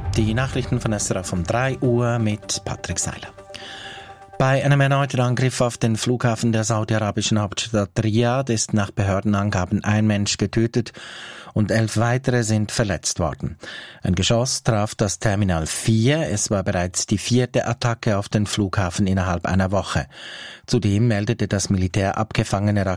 Die Nachrichten von SRF um 3 Uhr mit Patrick Seiler. Bei einem erneuten Angriff auf den Flughafen der saudi-arabischen Hauptstadt Riyadh ist nach Behördenangaben ein Mensch getötet und 11 weitere sind verletzt worden. Ein Geschoss traf das Terminal 4. Es war bereits die 4. Attacke auf den Flughafen innerhalb einer Woche. Zudem meldete das Militär abgefangene